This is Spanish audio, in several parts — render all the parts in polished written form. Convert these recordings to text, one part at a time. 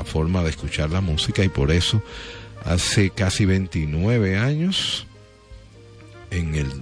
la forma de escuchar la música, y por eso hace casi 29 años, en el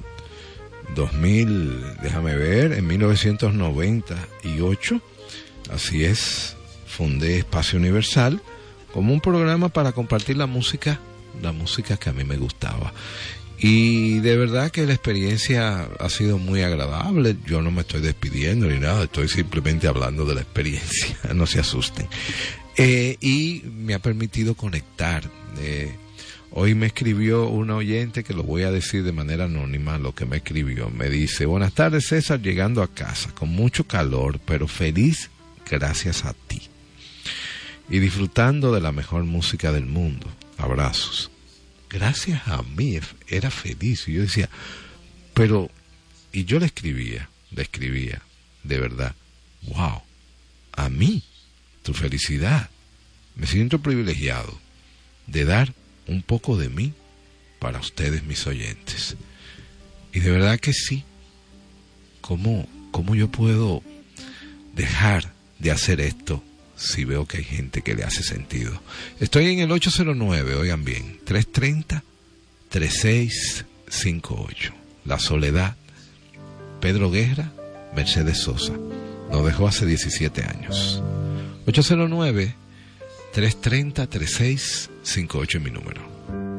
1998, así es, fundé Espacio Universal como un programa para compartir la música que a mí me gustaba. Y de verdad que la experiencia ha sido muy agradable. Yo no me estoy despidiendo ni nada, estoy simplemente hablando de la experiencia, no se asusten. Y me ha permitido conectar. Hoy me escribió una oyente, que lo voy a decir de manera anónima, lo que me escribió. Me dice: buenas tardes, César, llegando a casa, con mucho calor, pero feliz gracias a ti. Y disfrutando de la mejor música del mundo. Abrazos. Gracias a mí, era feliz. Y yo decía, pero... Y yo le escribía, de verdad. Wow, a mí, tu felicidad. Me siento privilegiado de dar un poco de mí para ustedes, mis oyentes. Y de verdad que sí. ¿Cómo yo puedo dejar de hacer esto si veo que hay gente que le hace sentido? Estoy en el 809, oigan bien, 330-3658. La Soledad, Pedro Guerra, Mercedes Sosa. Nos dejó hace 17 años. 809-330-3658 es mi número.